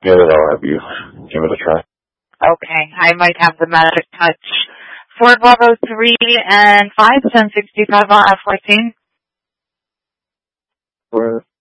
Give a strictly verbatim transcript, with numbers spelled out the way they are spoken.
Yeah, then I'll have you give it a try. Okay, I might have the magic touch. Four Bravo three and five ten sixty five on F fourteen. Where